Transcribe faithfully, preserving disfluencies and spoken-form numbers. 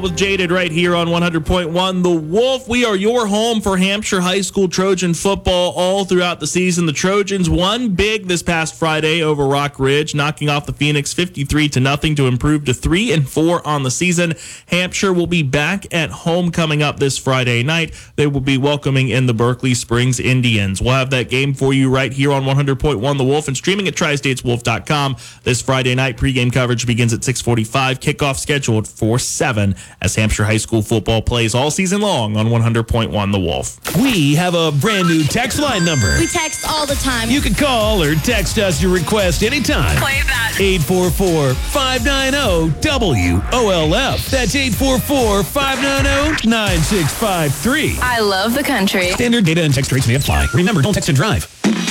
With Jaded right here on one hundred point one The Wolf. We are your home for Hampshire High School Trojan football all throughout the season. The Trojans won big this past Friday over Rock Ridge, knocking off the Phoenix fifty-three to nothing to improve to three and four on the season. Hampshire will be back at home coming up this Friday night. They will be welcoming in the Berkeley Springs Indians. We'll have that game for you right here on one hundred point one The Wolf and streaming at tri states wolf dot com. This Friday night pregame coverage begins at six forty-five. Kickoff scheduled for seven. As Hampshire High School football plays all season long on one hundred point one The Wolf. We have a brand new text line number. We text all the time. You can call or text us your request anytime. Play that. eight four four, five nine zero, W O L F. That's eight four four, five nine zero, nine six five three. I love the country. Standard data and text rates may apply. Remember, don't text and drive.